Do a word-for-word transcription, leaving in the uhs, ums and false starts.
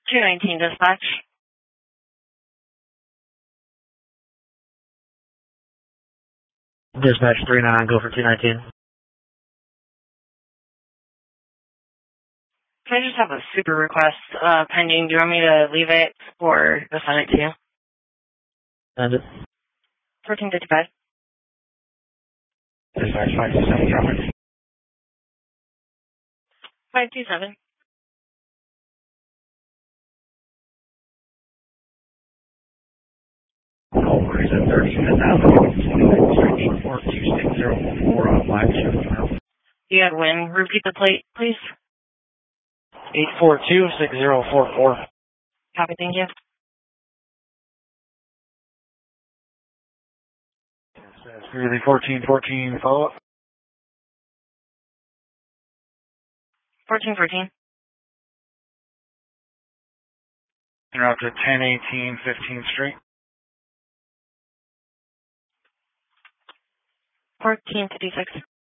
two nineteen dispatch. Dispatch three nine, go for two nineteen. Can I just have a super request uh, pending? Do you want me to leave it or assign it to you? Send it. fourteen fifty-five. Dispatch five two seven, traffic. five two seven. Over is at thirteen thousand, twenty-nine Street, four two six zero four on five two. You had when? Repeat the plate, please. eight four two six zero four four. Copy, thank you. Really fourteen fourteen follow up. fourteen fourteen. You're out to ten eighteen fifteenth Street. fourteen fifty-six.